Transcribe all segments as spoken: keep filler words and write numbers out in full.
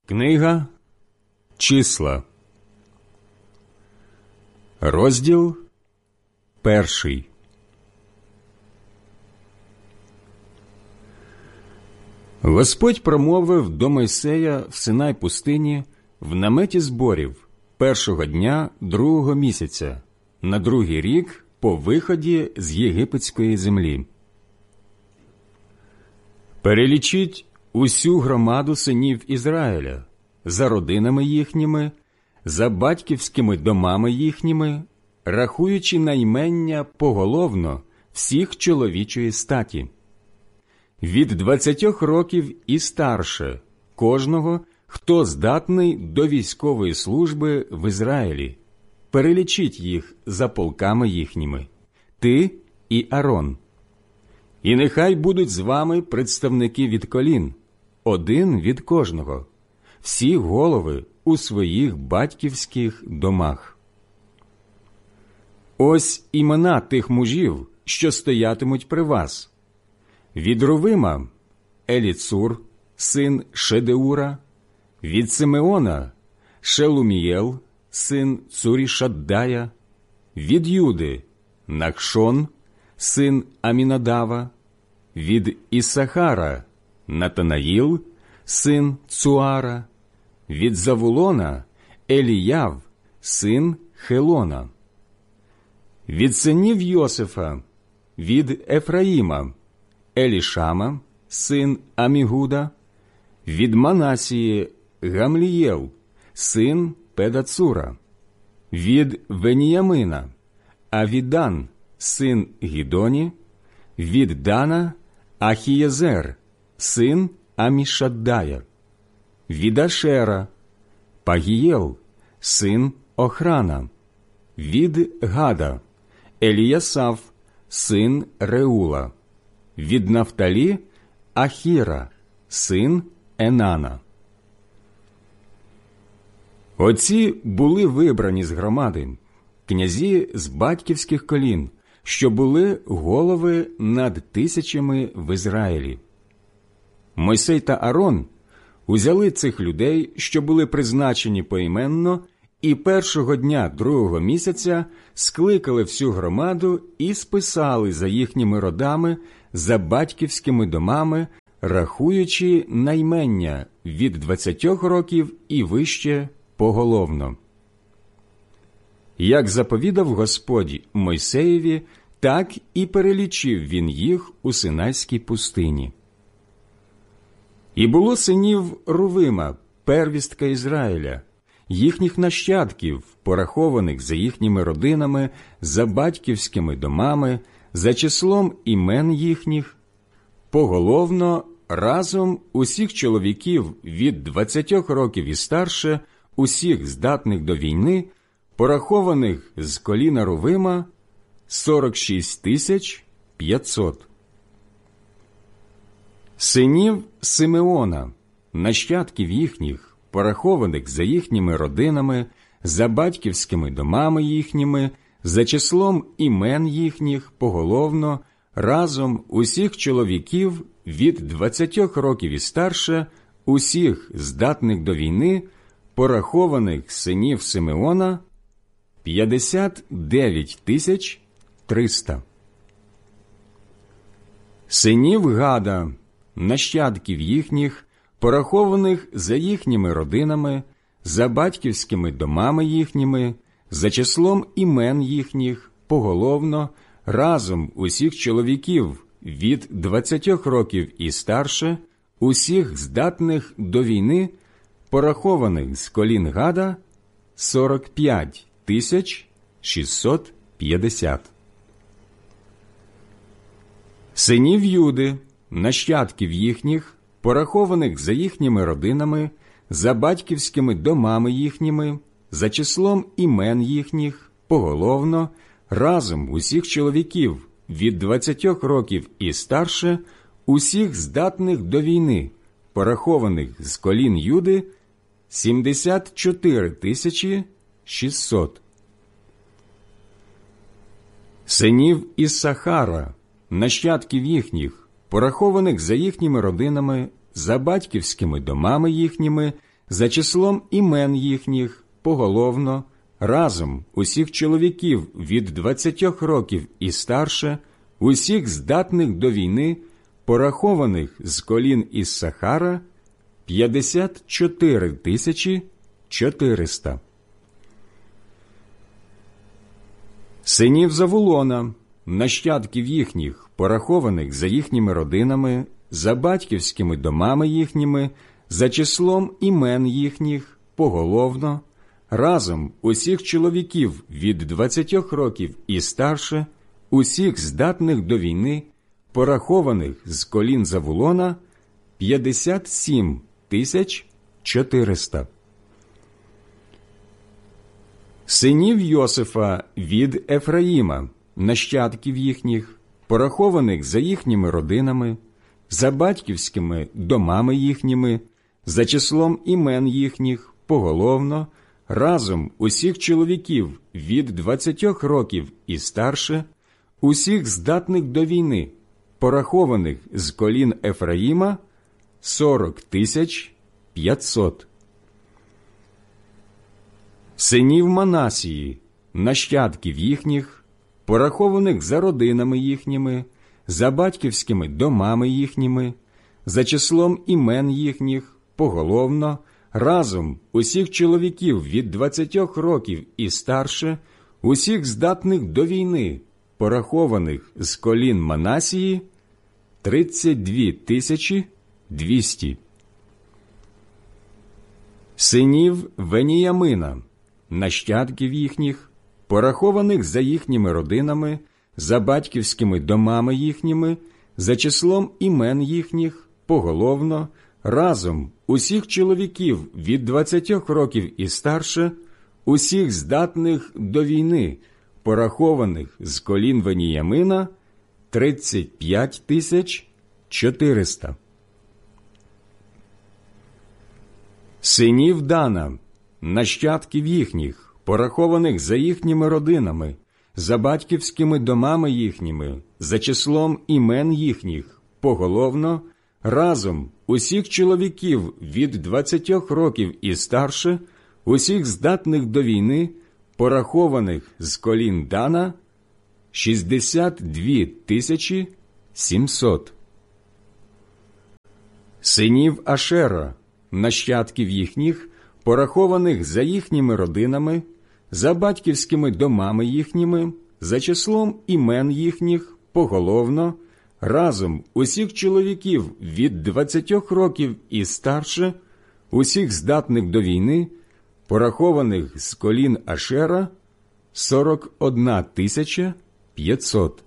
Книга Числа, розділ перший. Господь промовив до Мойсея в Синай пустині в наметі зборів першого дня другого місяця, на другий рік по виході з єгипетської землі. Перелічіть усю громаду синів Ізраїля за родинами їхніми, за батьківськими домами їхніми, рахуючи наймення поголовно всіх чоловічої статі. Від двадцятьох років і старше кожного, хто здатний до військової служби в Ізраїлі. Перелічіть їх за полками їхніми, ти і Арон. І нехай будуть з вами представники від колін, один від кожного, всі голови у своїх батьківських домах. Ось імена тих мужів, що стоятимуть при вас. Від Рувима – Еліцур, син Шедеура, від Симеона – Шелумієл, син Цурішаддая, від Юди – Нахшон, син Амінадава, від Ісахара – Натанаїл, син Цуара, від Завулона – Еліяв, син Хелона. Від синів Йосифа, від Ефраїма – Елішама, син Амігуда, від Манасії – Гамлієл, син Педацура, від Веніямина – Авідан, син Гідоні, від Дана – Ахієзер, син Амішаддая, від Ашера – Пагієл, син Охрана, від Гада – Еліясав, син Реула, від Нафталі – Ахіра, син Енана. Оці були вибрані з громади, князі з батьківських колін, що були голови над тисячами в Ізраїлі. Мойсей та Арон узяли цих людей, що були призначені поіменно, і першого дня другого місяця скликали всю громаду і списали за їхніми родами, за батьківськими домами, рахуючи наймення від двадцятьох років і вище поголовно. Як заповідав Господь Мойсеєві, так і перелічив він їх у Синайській пустині. І було синів Рувима, первістка Ізраїля, їхніх нащадків, порахованих за їхніми родинами, за батьківськими домами, за числом імен їхніх, поголовно разом усіх чоловіків від двадцятьох років і старше, усіх здатних до війни, порахованих з коліна Рувима, сорок шість тисяч п'ятсот. Синів Симеона, нащадків їхніх, порахованих за їхніми родинами, за батьківськими домами їхніми, за числом імен їхніх, поголовно, разом усіх чоловіків від двадцятьох років і старше, усіх здатних до війни, порахованих синів Симеона, п'ятдесят дев'ять тисяч триста. Синів Гада, нащадків їхніх, порахованих за їхніми родинами, за батьківськими домами їхніми, за числом імен їхніх, поголовно, разом усіх чоловіків від двадцятьох років і старше, усіх здатних до війни, порахованих з колін Гада, сорок п'ять тисяч шістсот п'ятдесят. Синів Юди, нащадків їхніх, порахованих за їхніми родинами, за батьківськими домами їхніми, за числом імен їхніх, поголовно, разом усіх чоловіків від двадцятьох років і старше, усіх здатних до війни, порахованих з колін Юди, сімдесят чотири тисячі шістсот. Синів Іссахара, нащадків їхніх, порахованих за їхніми родинами, за батьківськими домами їхніми, за числом імен їхніх поголовно, разом усіх чоловіків від двадцятьох років і старше, усіх здатних до війни, порахованих з колін Іссахара, п'ятдесят чотири тисячі чотириста. Синів Завулона, нащадків їхніх, порахованих за їхніми родинами, за батьківськими домами їхніми, за числом імен їхніх, поголовно, разом усіх чоловіків від двадцятьох років і старше, усіх здатних до війни, порахованих з колін Завулона, п'ятдесят сім тисяч чотириста. Синів Йосифа від Ефраїма, нащадків їхніх, порахованих за їхніми родинами, за батьківськими домами їхніми, за числом імен їхніх, поголовно, разом усіх чоловіків від двадцятьох років і старше, усіх здатних до війни, порахованих з колін Ефраїма, сорок тисяч п'ятсот. Синів Манасії, нащадків їхніх, порахованих за родинами їхніми, за батьківськими домами їхніми, за числом імен їхніх, поголовно, разом усіх чоловіків від двадцятьох років і старше, усіх здатних до війни, порахованих з колін Манасії, тридцять дві тисячі двісті. Синів Веніямина, нащадків їхніх, порахованих за їхніми родинами, за батьківськими домами їхніми, за числом імен їхніх, поголовно, разом усіх чоловіків від двадцятьох років і старше, усіх здатних до війни, порахованих з колін Веніямина, тридцять п'ять тисяч чотириста. Синів Дана, нащадків їхніх, порахованих за їхніми родинами, за батьківськими домами їхніми, за числом імен їхніх, поголовно, разом усіх чоловіків від двадцятьох років і старше, усіх здатних до війни, порахованих з колін Дана, шістдесят дві тисячі сімсот. Синів Ашера, нащадків їхніх, порахованих за їхніми родинами, за батьківськими домами їхніми, за числом імен їхніх, поголовно, разом усіх чоловіків від двадцятьох років і старше, усіх здатних до війни, порахованих з колін Ашера, сорок одна тисяча п'ятсот.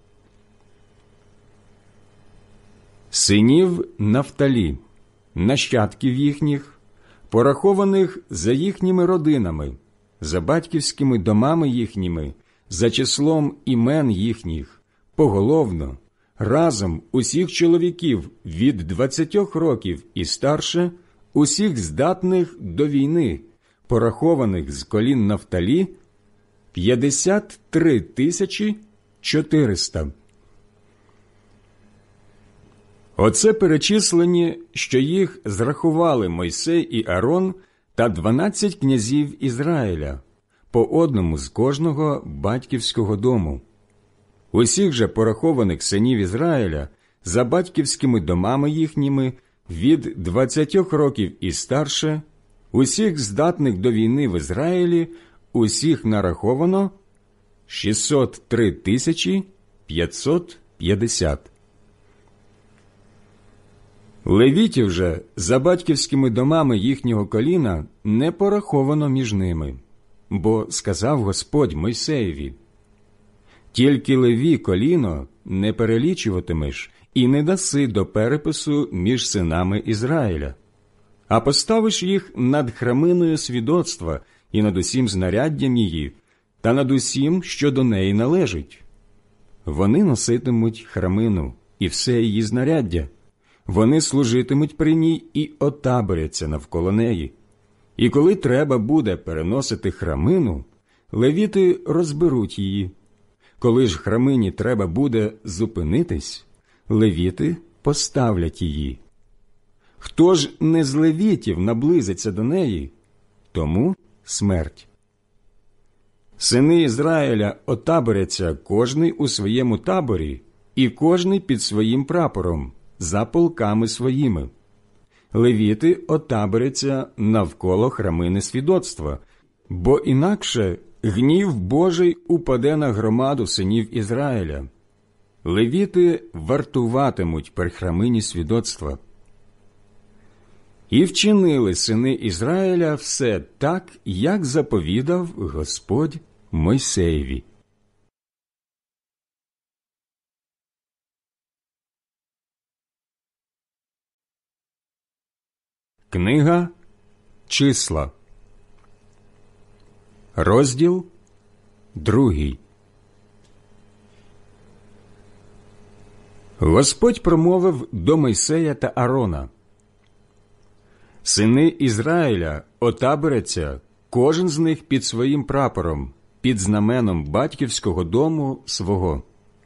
Синів Нафталі, нащадків їхніх, порахованих за їхніми родинами, за батьківськими домами їхніми, за числом імен їхніх, поголовно, разом усіх чоловіків від двадцятьох років і старше, усіх здатних до війни, порахованих з колін Нафталі, п'ятдесят три тисячі чотириста. Оце перечислені, що їх зрахували Мойсей і Арон та дванадцять князів Ізраїля, по одному з кожного батьківського дому. Усіх же порахованих синів Ізраїля за батьківськими домами їхніми від двадцятьох років і старше, усіх здатних до війни в Ізраїлі, усіх нараховано шістсот три тисячі п'ятсот п'ятдесят. Левітів же за батьківськими домами їхнього коліна не пораховано між ними, бо сказав Господь Мойсеєві: «Тільки Леві коліно не перелічуватимеш і не даси до перепису між синами Ізраїля, а поставиш їх над храминою свідоцтва і над усім знаряддям її, та над усім, що до неї належить. Вони носитимуть храмину і все її знаряддя, вони служитимуть при ній і отаборяться навколо неї. І коли треба буде переносити храмину, левіти розберуть її. Коли ж храмині треба буде зупинитись, левіти поставлять її. Хто ж не з левітів наблизиться до неї, тому смерть. Сини Ізраїля отаборяться кожний у своєму таборі і кожний під своїм прапором, за полками своїми. Левіти отаборяться навколо храмини свідоцтва, бо інакше гнів Божий упаде на громаду синів Ізраїля. Левіти вартуватимуть при храмині свідоцтва. І вчинили сини Ізраїля все так, як заповідав Господь Мойсеєві. Книга Числа, розділ другий. Господь промовив до Мойсея та Аарона: «Сини Ізраїля отаборяться, кожен з них під своїм прапором, під знаменом батьківського дому свого.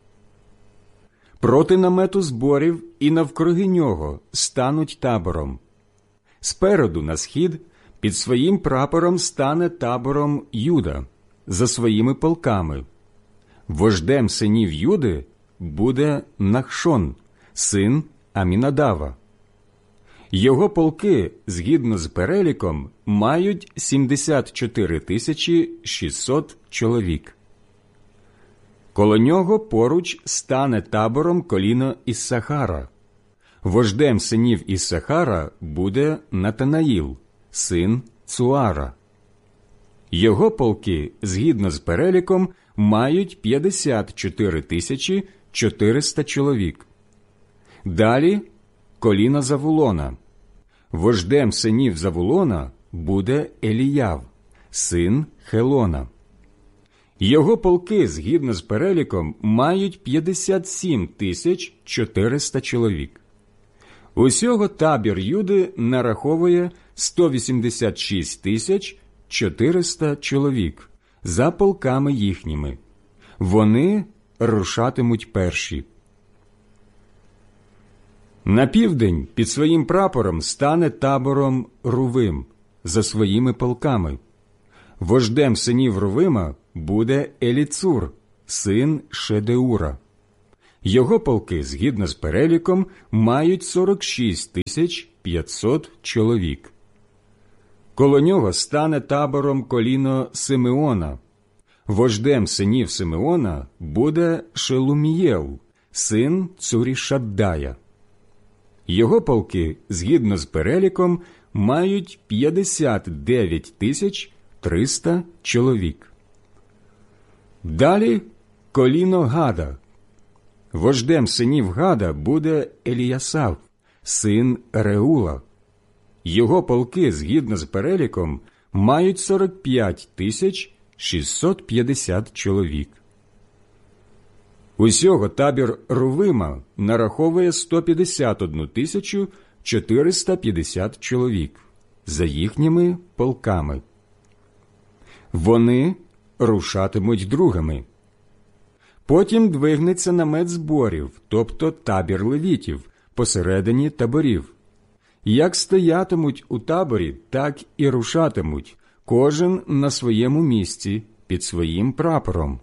Проти намету зборів і навкруги нього стануть табором. Спереду на схід під своїм прапором стане табором Юда за своїми полками. Вождем синів Юди буде Нахшон, син Амінадава. Його полки, згідно з переліком, мають сімдесят чотири тисячі шістсот чоловік. Коло нього поруч стане табором коліно Іссахара. Вождем синів Іссахара буде Натанаїл, син Цуара. Його полки, згідно з переліком, мають п'ятдесят чотири тисячі чотириста чоловік. Далі коліно Завулона. Вождем синів Завулона буде Еліяв, син Хелона. Його полки, згідно з переліком, мають п'ятдесят сім тисяч чотириста чоловік. Усього табір Юди нараховує сто вісімдесят шість тисяч чотириста чоловік за полками їхніми. Вони рушатимуть перші. На південь під своїм прапором стане табором Рувим за своїми полками. Вождем синів Рувима буде Еліцур, син Шедеура. Його полки, згідно з переліком, мають сорок шість тисяч п'ятсот чоловік. Коло нього стане табором коліно Симеона. Вождем синів Симеона буде Шелумієл, син Цурішаддая. Його полки, згідно з переліком, мають п'ятдесят дев'ять тисяч триста чоловік. Далі коліно Гада. Вождем синів Гада буде Еліясав, син Реула. Його полки, згідно з переліком, мають сорок п'ять тисяч шістсот п'ятдесят чоловік. Усього табір Рувима нараховує сто п'ятдесят одну тисячу чотириста п'ятдесят чоловік за їхніми полками. Вони рушатимуть другими. Потім двигнеться намет зборів, тобто табір левітів, посередині таборів. Як стоятимуть у таборі, так і рушатимуть, кожен на своєму місці, під своїм прапором.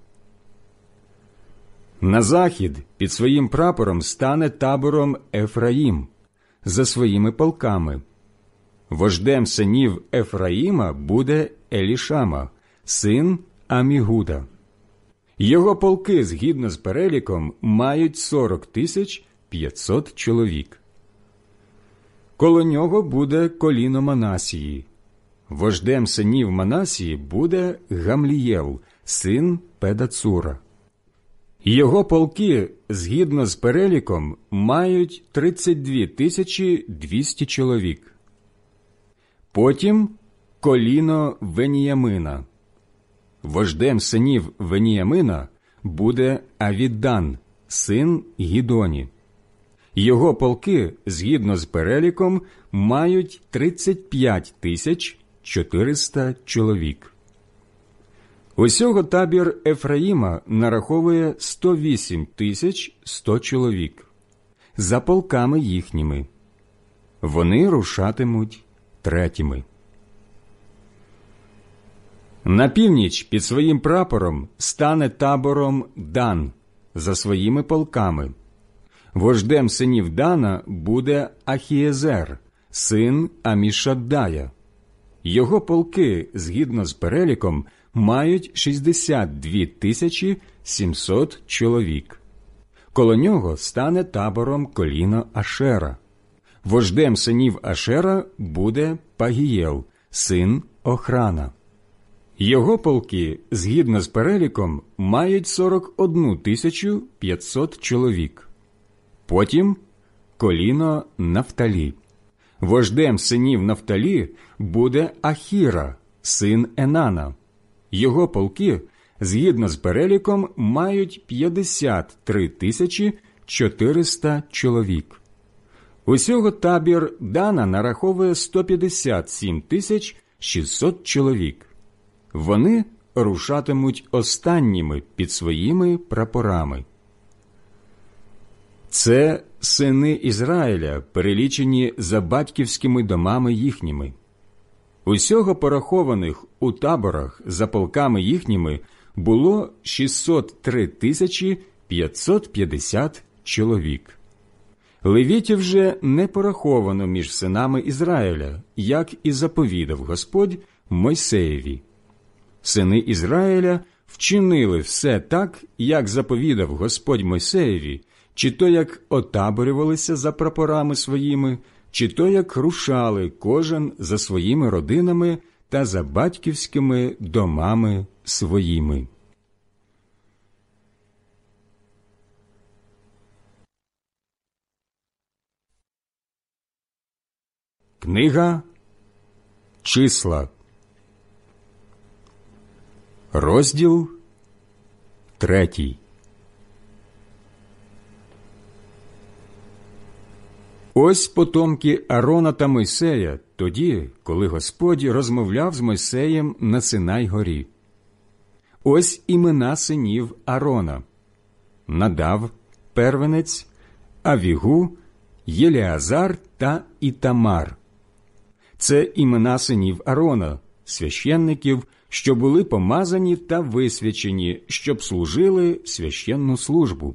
На захід під своїм прапором стане табором Ефраїм за своїми полками. Вождем синів Ефраїма буде Елішама, син Амігуда. Його полки, згідно з переліком, мають сорок тисяч п'ятсот чоловік. Коло нього буде коліно Манасії. Вождем синів Манасії буде Гамлієл, син Педацура. Його полки, згідно з переліком, мають тридцять дві тисячі двісті чоловік. Потім коліно Веніямина. Вождем синів Веніямина буде Авідан, син Гідоні. Його полки, згідно з переліком, мають тридцять п'ять тисяч чотириста чоловік. Усього табір Ефраїма нараховує сто вісім тисяч сто чоловік за полками їхніми. Вони рушатимуть третіми. На північ під своїм прапором стане табором Дан за своїми полками. Вождем синів Дана буде Ахієзер, син Амішаддая. Його полки, згідно з переліком, мають шістдесят дві тисячі сімсот чоловік. Коло нього стане табором коліно Ашера. Вождем синів Ашера буде Пагієл, син Охрана. Його полки, згідно з переліком, мають сорок одну тисячу п'ятсот чоловік. Потім коліно Нафталі. Вождем синів Нафталі буде Ахіра, син Енана. Його полки, згідно з переліком, мають п'ятдесят три тисячі чотириста чоловік. Усього табір Дана нараховує сто п'ятдесят сім тисяч шістсот чоловік. Вони рушатимуть останніми під своїми прапорами. Це сини Ізраїля, перелічені за батьківськими домами їхніми. Усього порахованих у таборах за полками їхніми було шістсот три тисячі п'ятсот п'ятдесят чоловік. Левітів же не пораховано між синами Ізраїля, як і заповідав Господь Мойсеєві. Сини Ізраїля вчинили все так, як заповідав Господь Мойсеєві, чи то як отаборювалися за прапорами своїми, чи то як рушали кожен за своїми родинами та за батьківськими домами своїми. Книга Числа, розділ третій. Ось потомки Арона та Мойсея тоді, коли Господь розмовляв з Мойсеєм на Синай-горі. Ось імена синів Арона: Надав, первенець, Авігу, Єлеазар та Ітамар. Це імена синів Арона, священників, що були помазані та висвячені, щоб служили священну службу.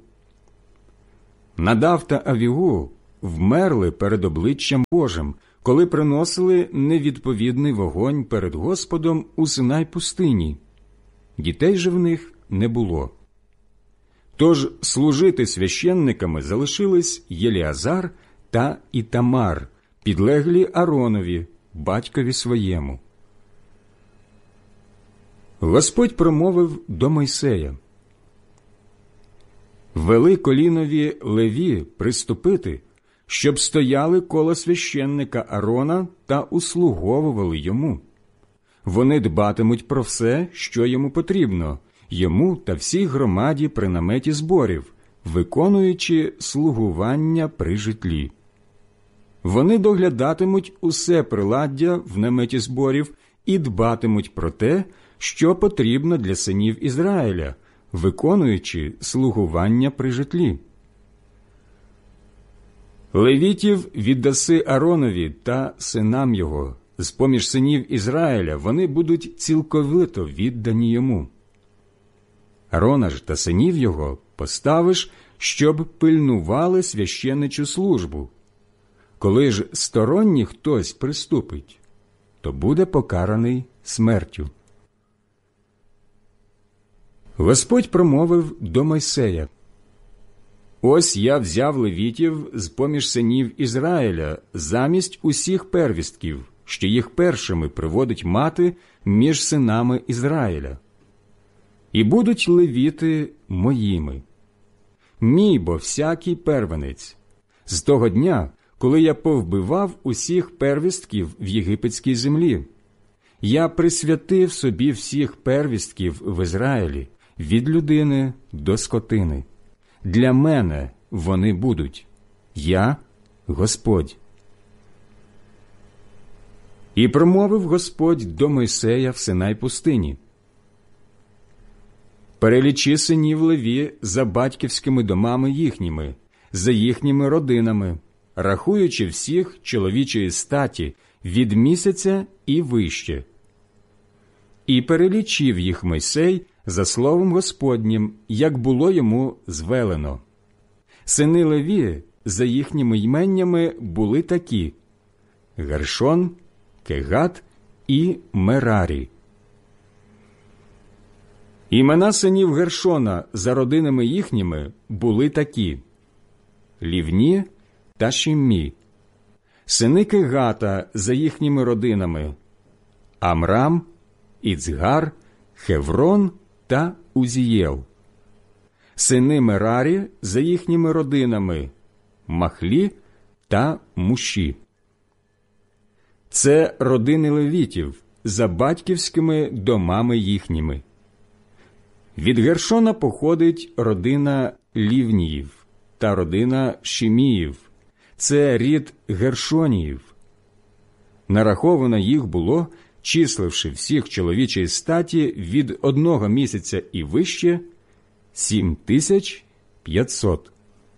Надав та Авігу вмерли перед обличчям Божим, коли приносили невідповідний вогонь перед Господом у Синай-пустині. Дітей же в них не було. Тож служити священниками залишились Єлеазар та Ітамар, підлеглі Аронові, батькові своєму. Господь промовив до Мойсея: «Вели колінові Леві приступити, щоб стояли коло священника Арона та услуговували йому. Вони дбатимуть про все, що йому потрібно, йому та всій громаді при наметі зборів, виконуючи слугування при житлі. Вони доглядатимуть усе приладдя в наметі зборів і дбатимуть про те, що потрібно для синів Ізраїля, виконуючи слугування при житлі. Левітів віддаси Аронові та синам його. З-поміж синів Ізраїля вони будуть цілковито віддані йому. Арона ж та синів його поставиш, щоб пильнували священичу службу. Коли ж сторонній хтось приступить, то буде покараний смертю». Господь промовив до Мойсея: «Ось я взяв левітів з-поміж синів Ізраїля замість усіх первістків, що їх першими приводить мати між синами Ізраїля. І будуть левіти моїми. Мій бо всякий первенець. З того дня, коли я повбивав усіх первістків в єгипетській землі, я присвятив собі всіх первістків в Ізраїлі, від людини до скотини. Для мене вони будуть. Я – Господь». І промовив Господь до Мойсея в Синай-пустині: «Перелічи синів Леві за батьківськими домами їхніми, за їхніми родинами, рахуючи всіх чоловічої статі від місяця і вище. І перелічив їх Мойсей за словом Господнім, як було йому звелено. Сини Леві за їхніми йменнями були такі: Гершон, Кегат і Мерарі. Імена синів Гершона за родинами їхніми були такі: Лівні та Шиммі. Сини Кегата за їхніми родинами: Амрам, Іцгар, Хеврон та Узієл. Сини Мерарі за їхніми родинами: Махлі та Муші. Це родини левітів за батьківськими домами їхніми. Від Гершона походить родина Лівніїв та родина Шиміїв. Це рід Гершоніїв. Нараховано їх було, числивши всіх чоловічої статі від одного місяця і вище, сім тисяч п'ятсот.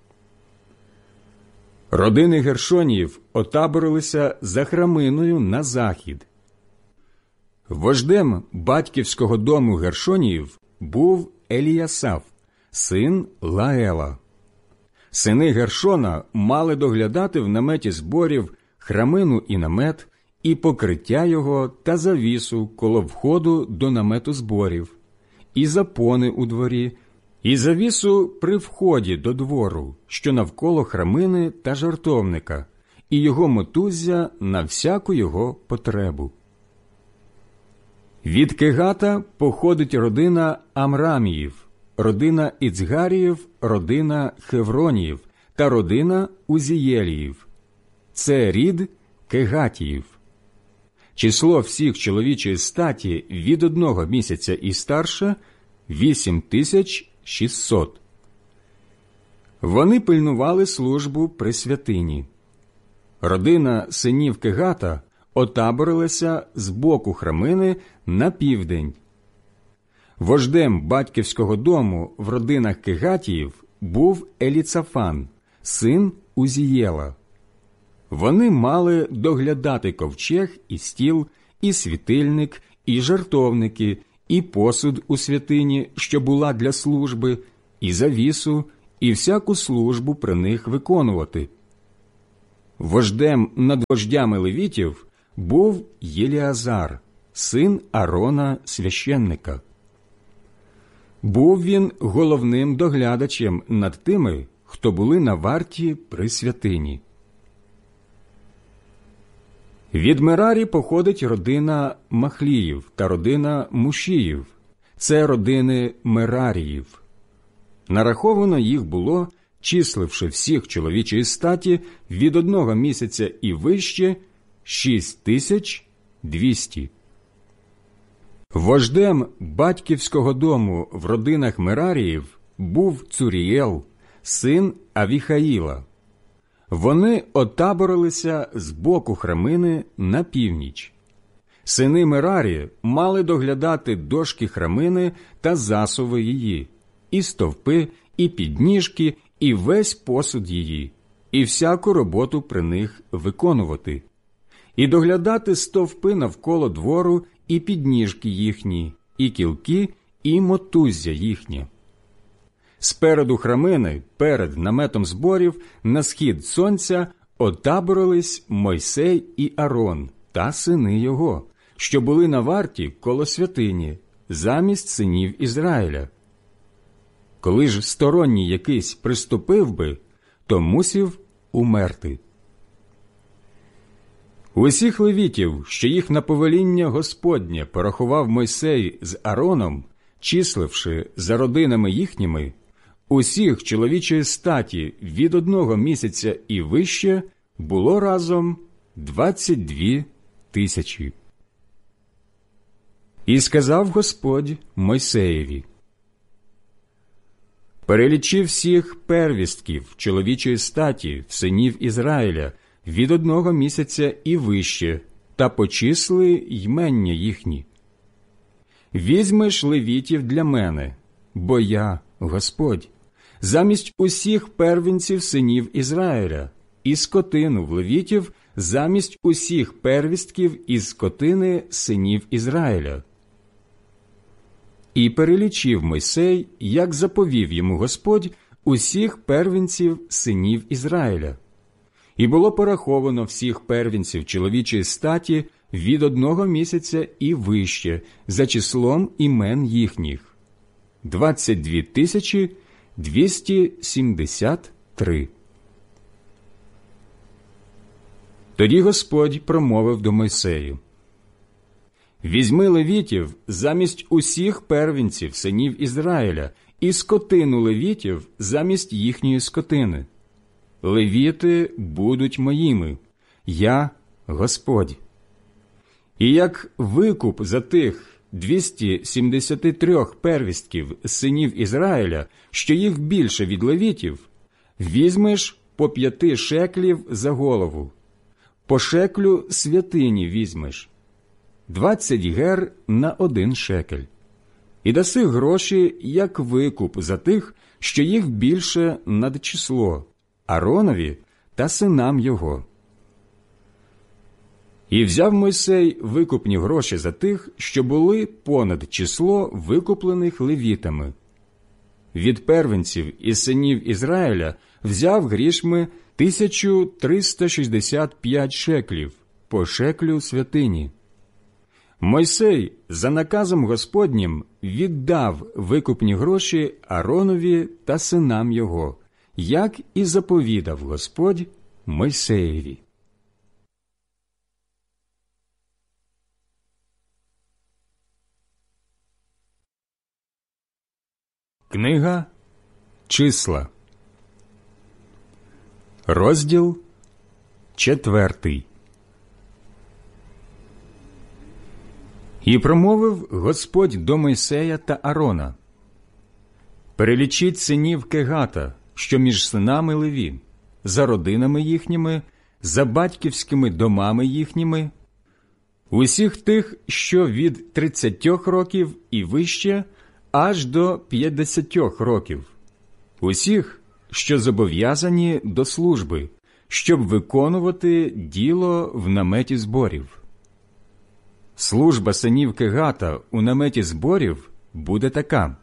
Родини Гершоніїв отаборилися за Храминою на захід. Вождем батьківського дому Гершоніїв був Еліясаф, син Лаела. Сини Гершона мали доглядати в наметі зборів храмину і намет, і покриття його та завісу коло входу до намету зборів, і запони у дворі, і завісу при вході до двору, що навколо храмини та жертовника, і його мотуззя на всяку його потребу. Від Кегата походить родина Амраміїв, родина Іцгаріїв, родина Хевроніїв та родина Узієліїв. Це рід Кегатіїв. Число всіх чоловічої статі від одного місяця і старше – вісім тисяч шістсот. Вони пильнували службу при святині. Родина синів Кегата отаборилася з боку храмини на південь. Вождем батьківського дому в родинах Кегатіїв був Еліцафан, син Узієла. Вони мали доглядати ковчег і стіл, і світильник, і жертовники, і посуд у святині, що була для служби, і завісу, і всяку службу при них виконувати. Вождем над вождями левітів був Єліазар, син Арона священника. Був він головним доглядачем над тими, хто були на варті при святині. Від Мерарі походить родина Махліїв та родина Мушіїв. Це родини Мераріїв. Нараховано їх було, числивши всіх чоловічої статі від одного місяця і вище, шість тисяч двісті. Вождем батьківського дому в родинах Мераріїв був Цурієл, син Авіхаїла. Вони отаборилися з боку храмини на північ. Сини Мерарі мали доглядати дошки храмини та засуви її, і стовпи, і підніжки, і весь посуд її, і всяку роботу при них виконувати, і доглядати стовпи навколо двору, і підніжки їхні, і кілки, і мотуззя їхнє. Спереду храмини, перед наметом зборів, на схід сонця отаборились Мойсей і Арон та сини його, що були на варті коло святині, замість синів Ізраїля. Коли ж сторонній якийсь приступив би, то мусів умерти. Усіх левітів, що їх на повеління Господнє порахував Мойсей з Ароном, числивши за родинами їхніми, усіх чоловічої статі від одного місяця і вище було разом двадцять дві тисячі. І сказав Господь Мойсеєві: перелічи всіх первістків чоловічої статі в синів Ізраїля від одного місяця і вище, та почисли ймення їхні. Візьмеш левітів для мене, бо я, Господь, замість усіх первенців синів Ізраїля, і скотину в левітів замість усіх первістків із скотини синів Ізраїля. І перелічив Мойсей, як заповів йому Господь, усіх первенців синів Ізраїля. І було пораховано всіх первенців чоловічої статі від одного місяця і вище, за числом імен їхніх – двадцять дві тисячі двісті сімдесят три. Тоді Господь промовив до Мойсею: «Візьми левітів замість усіх первенців синів Ізраїля і скотину левітів замість їхньої скотини. Левіти будуть моїми, я Господь. І як викуп за тих двісті сімдесят три первістків синів Ізраїля, що їх більше від левітів, візьмеш по п'яти шеклів за голову, по шеклю святині візьмеш, двадцять гер на один шекель, і даси гроші, як викуп за тих, що їх більше над число, Ааронові та синам його». І взяв Мойсей викупні гроші за тих, що були понад число викуплених левітами. Від первенців і синів Ізраїля взяв грішми тисячу триста шістдесят п'ять шеклів по шеклю святині. Мойсей за наказом Господнім віддав викупні гроші Ааронові та синам його, як і заповідав Господь Мойсеєві. Книга Числа, розділ четвертий. І промовив Господь до Мойсея та Аарона: «Перелічіть синів Кегата, що між синами Леві, за родинами їхніми, за батьківськими домами їхніми, усіх тих, що від тридцятьох років і вище, аж до п'ятдесятьох років, усіх, що зобов'язані до служби, щоб виконувати діло в наметі зборів. Служба синів Кегата у наметі зборів буде така: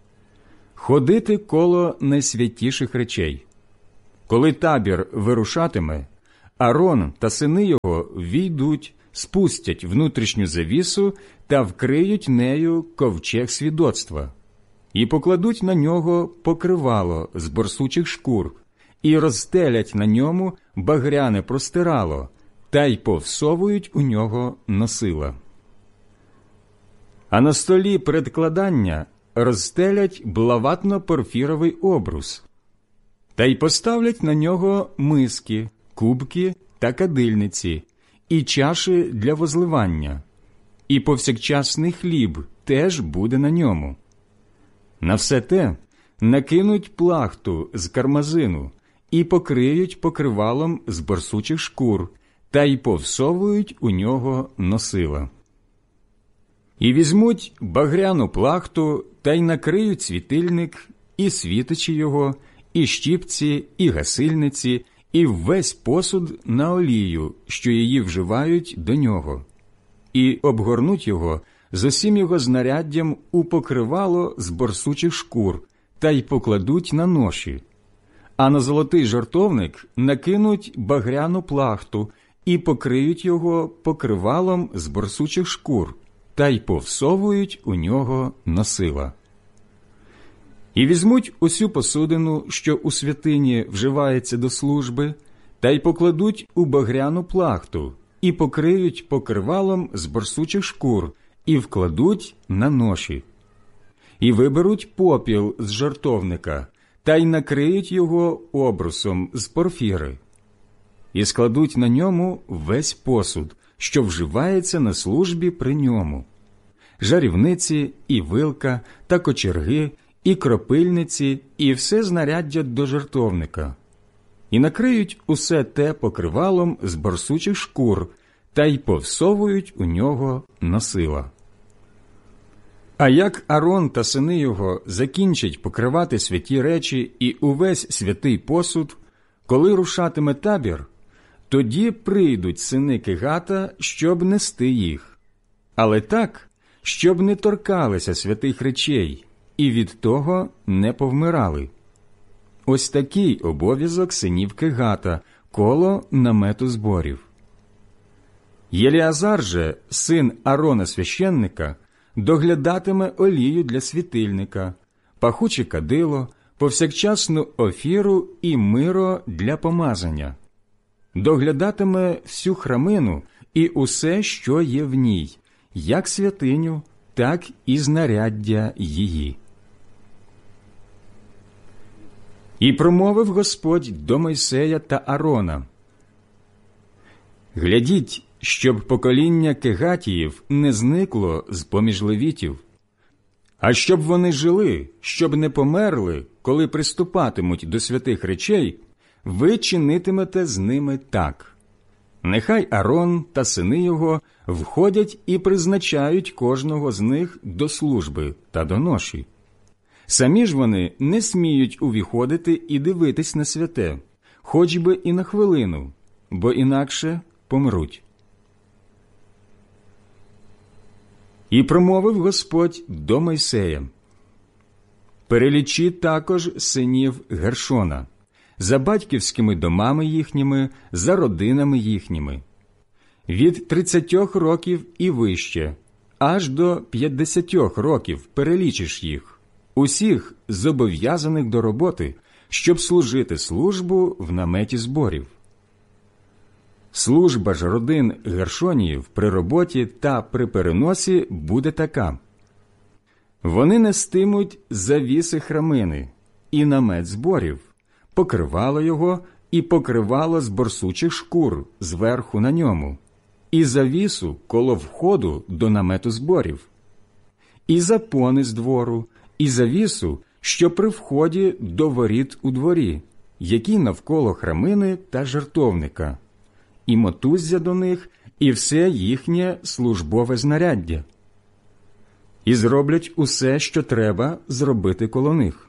ходити коло найсвятіших речей. Коли табір вирушатиме, Аарон та сини його війдуть, спустять внутрішню завісу та вкриють нею ковчег свідоцтва, і покладуть на нього покривало з борсучих шкур, і розстелять на ньому багряне простирало, та й повсовують у нього носила. А на столі предкладання розстелять блаватно-порфіровий обрус, та й поставлять на нього миски, кубки та кадильниці, і чаші для возливання, і повсякчасний хліб теж буде на ньому. На все те накинуть плахту з кармазину і покриють покривалом з борсучих шкур, та й повсовують у нього носила. І візьмуть багряну плахту та й накриють світильник, і світичі його, і щіпці, і гасильниці, і весь посуд на олію, що її вживають до нього, і обгорнуть його з усім його знаряддям у покривало з борсучих шкур, та й покладуть на ноші. А на золотий жертовник накинуть багряну плахту і покриють його покривалом з борсучих шкур, та й повсовують у нього носила. І візьмуть усю посудину, що у святині вживається до служби, та й покладуть у багряну плахту, і покриють покривалом з борсучих шкур, і вкладуть на ноші. І виберуть попіл з жертовника, та й накриють його обрусом з порфіри. І складуть на ньому весь посуд, що вживається на службі при ньому, жарівниці, і вилка, та кочерги, і кропильниці, і все знаряддя до жертовника. І накриють усе те покривалом з борсучих шкур, та й повсовують у нього носила. А як Аарон та сини його закінчать покривати святі речі і увесь святий посуд, коли рушатиме табір, тоді прийдуть сини Кегата, щоб нести їх, але так, щоб не торкалися святих речей і від того не повмирали. Ось такий обов'язок синів Кегата коло намету зборів. Єліазар же, син Арона священника, доглядатиме олію для світильника, пахуче кадило, повсякчасну офіру і миро для помазання. Доглядатиме всю храмину і усе, що є в ній, як святиню, так і знаряддя її. І промовив Господь до Мойсея та Арона: «Глядіть, щоб покоління Кегатіїв не зникло з-поміж левітів, а щоб вони жили, щоб не померли, коли приступатимуть до святих речей, ви чинитимете з ними так. Нехай Арон та сини його входять і призначають кожного з них до служби та до ноші. Самі ж вони не сміють увіходити і дивитись на святе, хоч би і на хвилину, бо інакше помруть». І промовив Господь до Мойсея: «Перелічи також синів Гершона, за батьківськими домами їхніми, за родинами їхніми, від тридцятьох років і вище, аж до п'ятдесятьох років перелічиш їх, усіх зобов'язаних до роботи, щоб служити службу в наметі зборів. Служба ж родин Гершоніїв при роботі та при переносі буде така. Вони нестимуть завіси храмини і намет зборів, покривало його і покривало з борсучих шкур зверху на ньому, і завісу коло входу до намету зборів, і запони з двору, і завісу, що при вході до воріт у дворі, які навколо храмини та жертовника, і мотуззя до них, і все їхнє службове знаряддя. І зроблять усе, що треба зробити коло них.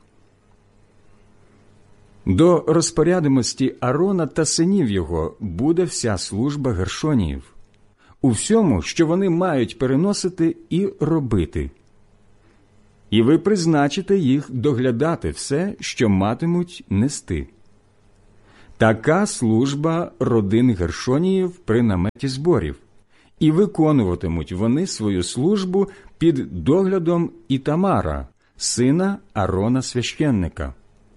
До розпорядимості Арона та синів його буде вся служба Гершоніїв, у всьому, що вони мають переносити і робити. І ви призначите їх доглядати все, що матимуть нести. Така служба родин Гершоніїв при наметі зборів, і виконуватимуть вони свою службу під доглядом Ітамара, сина Арона священника.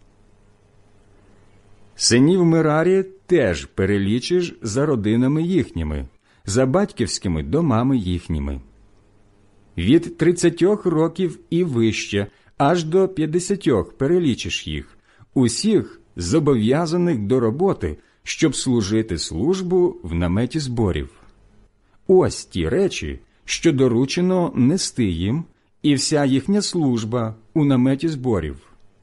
Синів Мерарі теж перелічиш за родинами їхніми, за батьківськими домами їхніми. Від тридцятьох років і вище, аж до п'ятдесятьох перелічиш їх, усіх зобов'язаних до роботи, щоб служити службу в наметі зборів. Ось ті речі, що доручено нести їм, і вся їхня служба у наметі зборів: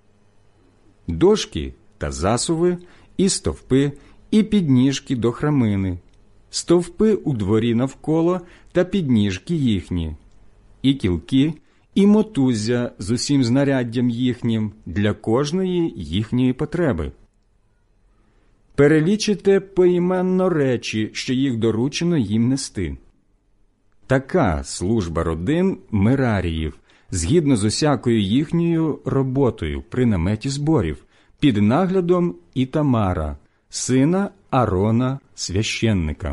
дошки та засуви, і стовпи, і підніжки до храмини, стовпи у дворі навколо та підніжки їхні, і кілки, і мотуззя з усім знаряддям їхнім для кожної їхньої потреби. Перелічите поіменно речі, що їх доручено їм нести. Така служба родин Мераріїв, згідно з усякою їхньою роботою при наметі зборів, під наглядом Ітамара, сина Арона священника.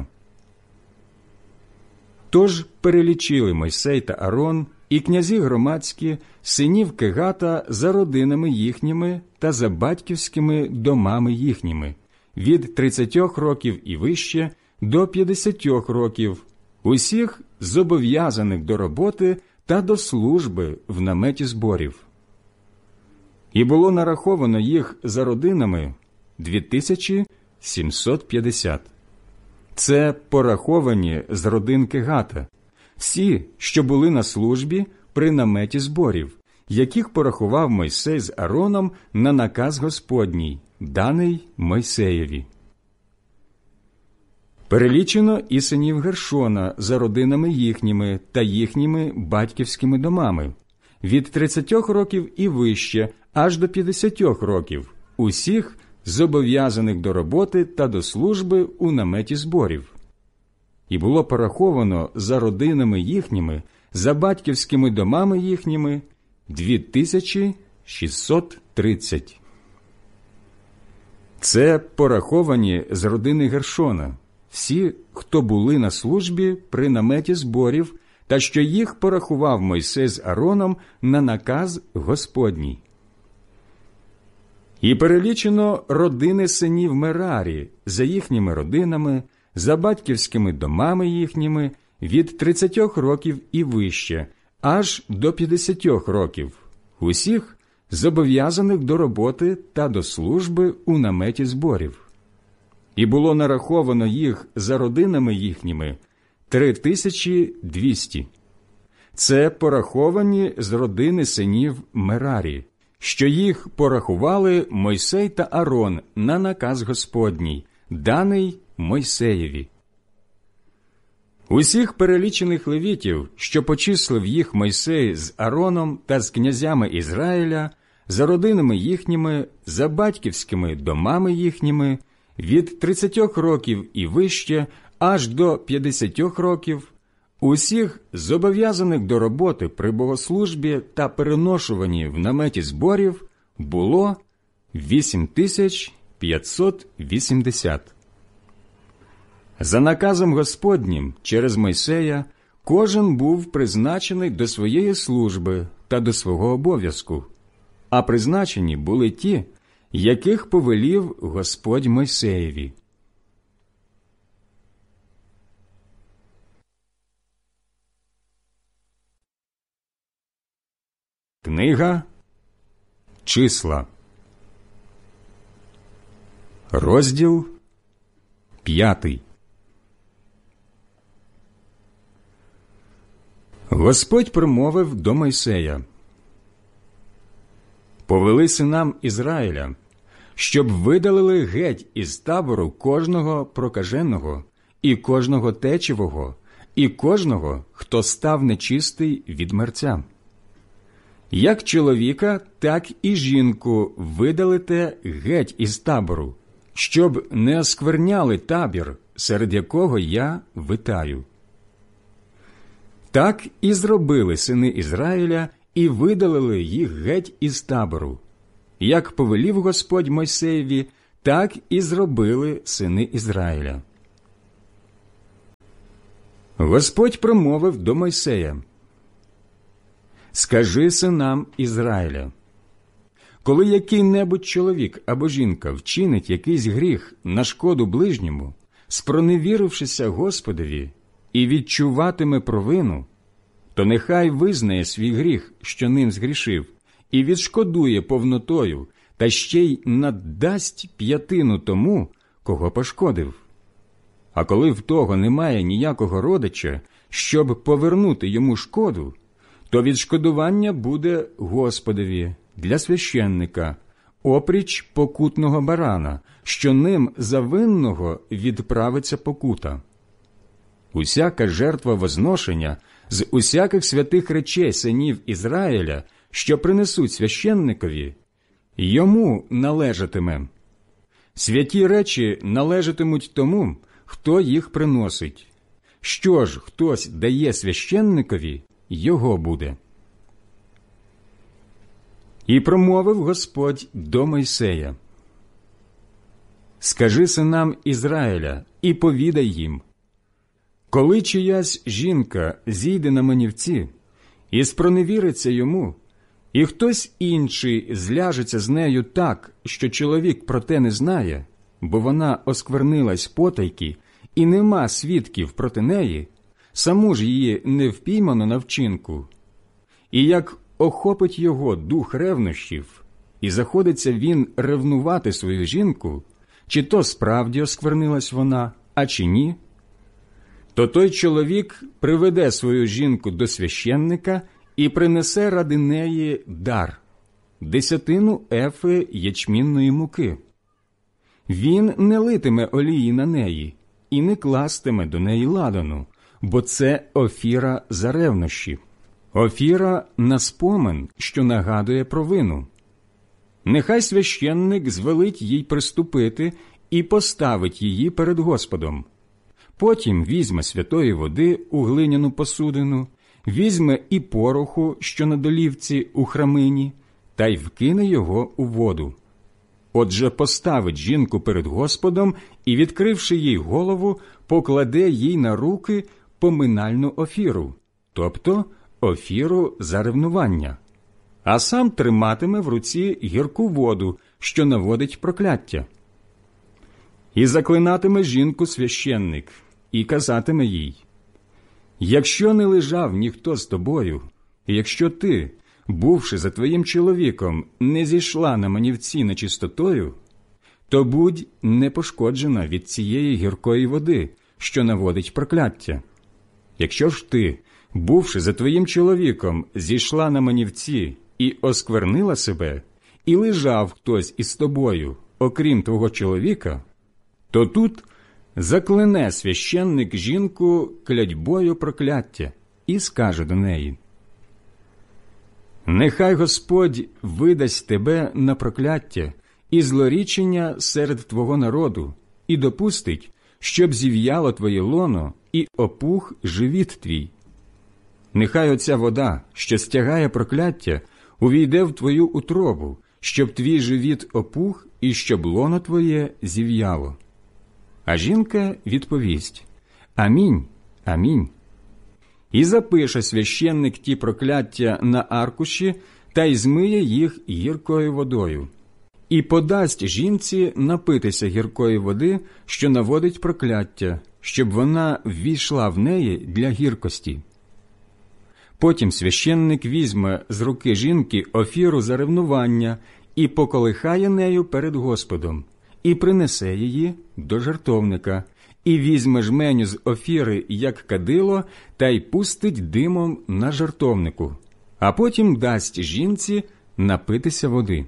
Тож перелічили Мойсей та Арон і князі громадські синів Кегата за родинами їхніми та за батьківськими домами їхніми, від тридцятьох років і вище до п'ятдесятьох років, усіх зобов'язаних до роботи та до служби в наметі зборів. І було нараховано їх за родинами дві тисячі сімсот п'ятдесят. Це пораховані з родин Кегата, всі, що були на службі при наметі зборів, яких порахував Мойсей з Ароном на наказ Господній, даний Мойсеєві. Перелічено і синів Гершона за родинами їхніми та їхніми батьківськими домами, від тридцятьох років і вище, аж до п'ятдесятьох років, усіх зобов'язаних до роботи та до служби у наметі зборів. І було пораховано за родинами їхніми, за батьківськими домами їхніми, дві тисячі шістсот тридцять. Це пораховані з родини Гершона, всі, хто були на службі при наметі зборів, та що їх порахував Мойсей з Аароном на наказ Господній. І перелічено родини синів Мерарі за їхніми родинами, за батьківськими домами їхніми, від тридцятьох років і вище, аж до п'ятдесятьох років, усіх зобов'язаних до роботи та до служби у наметі зборів. І було нараховано їх за родинами їхніми три тисячі двісті. Це пораховані з родини синів Мерарі, що їх порахували Мойсей та Аарон на наказ Господній, даний Мойсеєві. Усіх перелічених левітів, що почислив їх Мойсей з Аароном та з князями Ізраїля, за родинами їхніми, за батьківськими домами їхніми, від тридцятьох років і вище, аж до п'ятдесятьох років, усіх зобов'язаних до роботи при богослужбі та переношуванні в наметі зборів, було вісім тисяч п'ятсот вісімдесят. За наказом Господнім через Мойсея кожен був призначений до своєї служби та до свого обов'язку, а призначені були ті, яких повелів Господь Мойсеєві. Книга Числа, розділ п'ятий. Господь промовив до Мойсея: «Повели синам Ізраїля, щоб видалили геть із табору кожного прокаженого, і кожного течевого, і кожного, хто став нечистий від мерця. Як чоловіка, так і жінку видалите геть із табору, щоб не оскверняли табір, серед якого я витаю». Так і зробили сини Ізраїля, і видалили їх геть із табору. Як повелів Господь Мойсеєві, так і зробили сини Ізраїля. Господь промовив до Мойсея: «Скажи синам Ізраїля: коли який-небудь чоловік або жінка вчинить якийсь гріх на шкоду ближньому, спроневірившися Господові, і відчуватиме провину, то нехай визнає свій гріх, що ним згрішив, і відшкодує повнотою, та ще й наддасть п'ятину тому, кого пошкодив. А коли в того немає ніякого родича, щоб повернути йому шкоду, то відшкодування буде Господові для священника, опріч покутного барана, що ним за винного відправиться покута. Усяка жертва возношення з усяких святих речей синів Ізраїля, що принесуть священникові, йому належатиме. Святі речі належатимуть тому, хто їх приносить. Що ж хтось дає священникові, його буде». І промовив Господь до Мойсея: «Скажи синам Ізраїля і повідай їм: коли чиясь жінка зійде на манівці і спроневіриться йому, і хтось інший зляжеться з нею так, що чоловік про те не знає, бо вона осквернилась потайки, і нема свідків проти неї, саму ж її не впіймано на вчинку, і як охопить його дух ревнощів, і заходиться він ревнувати свою жінку, чи то справді осквернилась вона, а чи ні, то той чоловік приведе свою жінку до священника і принесе ради неї дар – десятину ефи ячмінної муки. Він не литиме олії на неї і не кластиме до неї ладану, бо це офіра за ревнощі, офіра на спомин, що нагадує провину. нехай священник звелить їй приступити і поставить її перед Господом. Потім візьме святої води у глиняну посудину, візьме і пороху, що на долівці у храмині, та й вкине його у воду. Отже, поставить жінку перед Господом і, відкривши їй голову, покладе їй на руки поминальну офіру, тобто офіру за ревнування, а сам триматиме в руці гірку воду, що наводить прокляття. І заклинатиме жінку священник, і казатиме їй: «Якщо не лежав ніхто з тобою, і якщо ти, бувши за твоїм чоловіком, не зійшла на манівці нечистотою, то будь непошкоджена від цієї гіркої води, що наводить прокляття. Якщо ж ти, бувши за твоїм чоловіком, зійшла на манівці і осквернила себе, і лежав хтось із тобою, окрім твого чоловіка, то тут заклине священник жінку клятьбою прокляття і скаже до неї: «Нехай Господь видасть тебе на прокляття і злорічення серед твого народу, і допустить, щоб зів'яло твоє лоно і опух живіт твій. Нехай оця вода, що стягає прокляття, увійде в твою утробу, щоб твій живіт опух і щоб лоно твоє зів'яло». А жінка відповість: «Амінь, амінь». І запише священник ті прокляття на аркуші та й змиє їх гіркою водою. І подасть жінці напитися гіркої води, що наводить прокляття, щоб вона ввійшла в неї для гіркості. Потім священник візьме з руки жінки офіру за ревнування і поколихає нею перед Господом, і принесе її до жертовника, і візьме жменю з офіри, як кадило, та й пустить димом на жертовнику, а потім дасть жінці напитися води.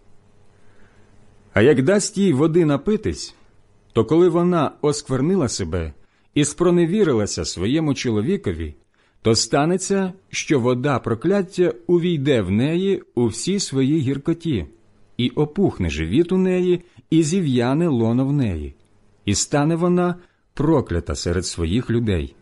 А як дасть їй води напитись, то коли вона осквернила себе і спроневірилася своєму чоловікові, то станеться, що вода прокляття увійде в неї у всій своїй гіркоті, і опухне живіт у неї, і зів'яне лоно в неї, і стане вона проклята серед своїх людей.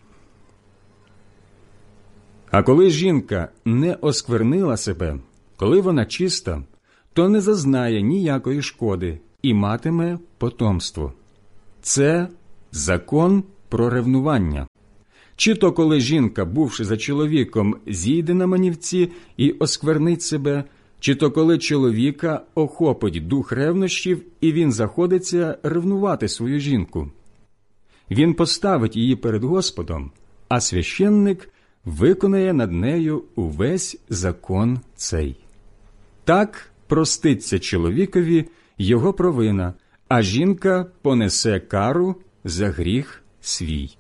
А коли жінка не осквернила себе, коли вона чиста, то не зазнає ніякої шкоди і матиме потомство. Це закон про ревнування. Чи то коли жінка, бувши за чоловіком, зійде на манівці і осквернить себе, чи то коли чоловіка охопить дух ревнощів, і він заходиться ревнувати свою жінку. Він поставить її перед Господом, а священник виконає над нею увесь закон цей. Так проститься чоловікові його провина, а жінка понесе кару за гріх свій.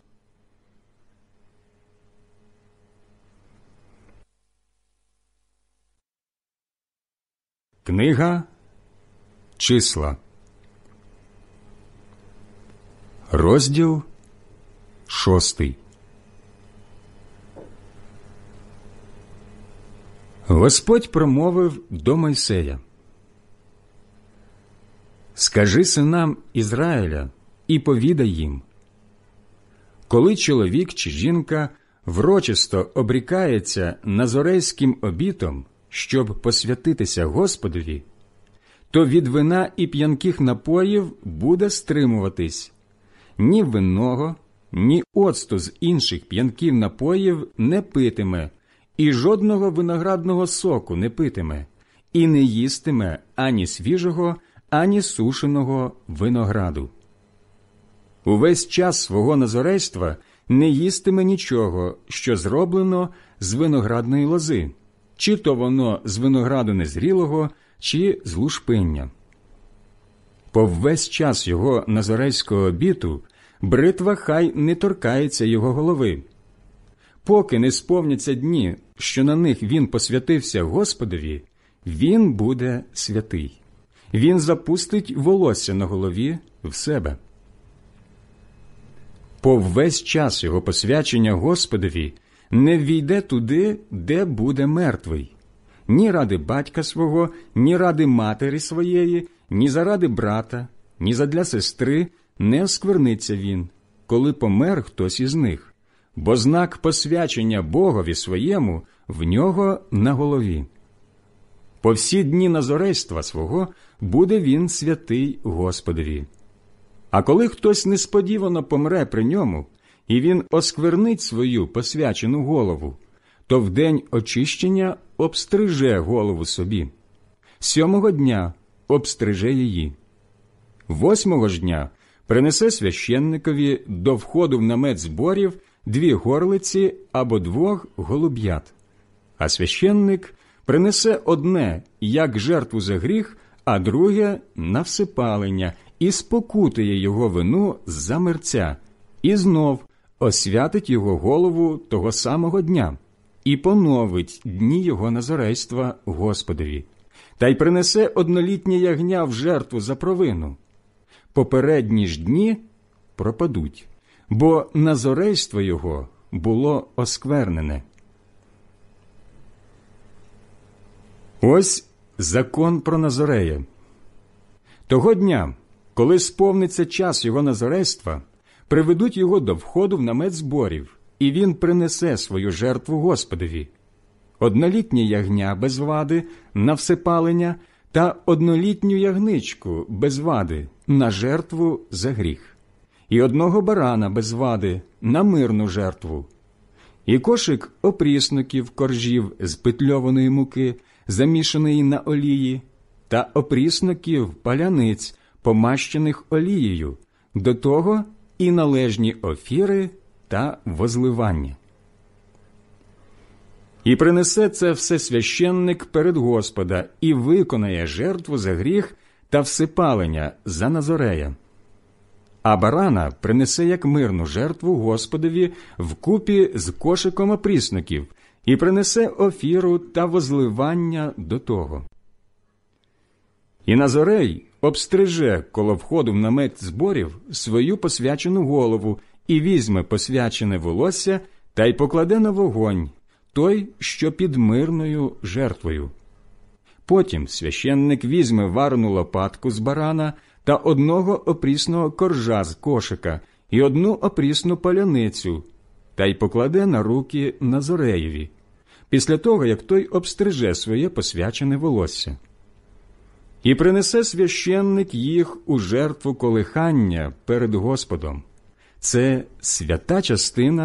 Книга Числа, розділ шостий. Господь промовив до Мойсея: «Скажи синам Ізраїля і повідай їм: коли чоловік чи жінка врочисто обрікається назорейським обітом, щоб посвятитися Господові, то від вина і п'янких напоїв буде стримуватись. Ні винного, ні оцту з інших п'янких напоїв не питиме, і жодного виноградного соку не питиме, і не їстиме ані свіжого, ані сушеного винограду. Увесь час свого назорейства не їстиме нічого, що зроблено з виноградної лози, чи то воно з винограду незрілого, чи з лушпиння. По весь час його назорейського обіту бритва хай не торкається його голови. Поки не сповняться дні, що на них він посвятився Господові, він буде святий. Він запустить волосся на голові в себе. По весь час його посвячення Господові не ввійде туди, де буде мертвий, ні ради батька свого, ні ради матері своєї, ні заради брата, ні задля сестри не оскверниться він, коли помер хтось із них, бо знак посвячення Богові своєму в нього на голові. По всі дні назорейства свого буде він святий Господові. А коли хтось несподівано помре при ньому, і він осквернить свою посвячену голову, то в день очищення обстриже голову собі. Сьомого дня обстриже її. Восьмого ж дня принесе священникові до входу в намет зборів дві горлиці або двох голуб'ят. А священник принесе одне, як жертву за гріх, а друге – на всипалення, і спокутує його вину за мерця, і знов освятить його голову того самого дня, і поновить дні його назорейства Господові, та й принесе однолітнє ягня в жертву за провину. Попередні ж дні пропадуть, бо назорейство його було осквернене. Ось закон про Назорея. Того дня, коли сповниться час його назорейства, приведуть його до входу в намет зборів, і він принесе свою жертву Господові. Однолітнє ягня без вади на всипалення та однолітню ягничку без вади на жертву за гріх, і одного барана без вади на мирну жертву, і кошик опрісноків коржів з петльованої муки, замішаної на олії, та опрісноків паляниць, помащених олією, до того і належні офіри та возливання. І принесе це все священник перед Господа, і виконає жертву за гріх та всипалення за Назорея. А барана принесе як мирну жертву Господові вкупі з кошиком опрісноків, і принесе офіру та возливання до того. І Назорей обстриже коло входу в намет зборів свою посвячену голову і візьме посвячене волосся та й покладе на вогонь, той, що під мирною жертвою. Потім священник візьме варену лопатку з барана та одного опрісного коржа з кошика і одну опрісну паляницю, та й покладе на руки Назореєві, після того, як той обстриже своє посвячене волосся. І принесе священник їх у жертву колихання перед Господом. Це свята частина